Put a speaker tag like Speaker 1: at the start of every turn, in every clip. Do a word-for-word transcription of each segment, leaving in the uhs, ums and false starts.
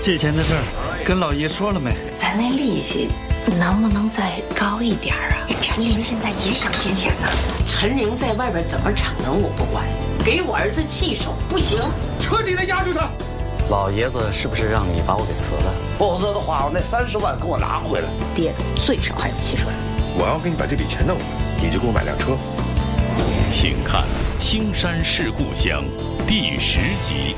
Speaker 1: 借钱的事儿跟老爷说了没？
Speaker 2: 咱那利息能不能再高一点啊？
Speaker 3: 陈玲现在也想借钱呢。
Speaker 2: 陈玲在外边怎么逞能我不管，给我儿子气手不行，
Speaker 4: 彻底的压住他。
Speaker 5: 老爷子是不是让你把我给辞了？
Speaker 4: 否则的话，那三十万给我拿回来。
Speaker 3: 爹最少还有七十万。
Speaker 6: 我要给你把这笔钱弄回来，你就给我买辆车。
Speaker 7: 请看《青山是故乡》第十集。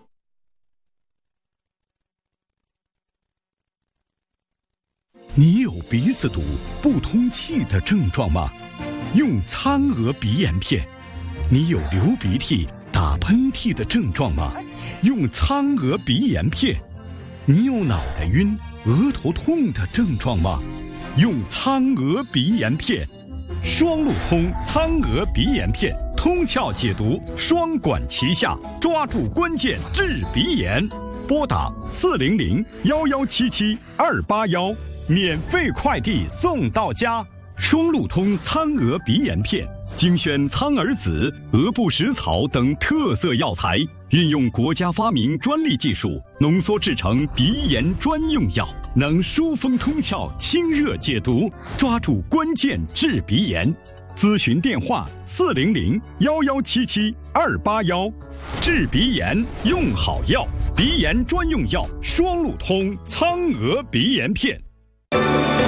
Speaker 8: 你有鼻子堵、不通气的症状吗？用苍娥鼻炎片。你有流鼻涕、打喷嚏的症状吗？用苍娥鼻炎片。你有脑袋晕、额头痛的症状吗？用苍娥鼻炎片。双路通苍娥鼻炎片，通窍解毒，双管齐下，抓住关键治鼻炎。拨打四零零幺幺七七二八幺，免费快递送到家。双路通苍娥鼻炎片，精选苍耳子、鹅不食草等特色药材，运用国家发明专利技术，浓缩制成鼻炎专用药，能疏风通窍、清热解毒，抓住关键治鼻炎。咨询电话：四零零幺幺七七二八幺。治鼻炎用好药，鼻炎专用药双路通苍娥鼻炎片。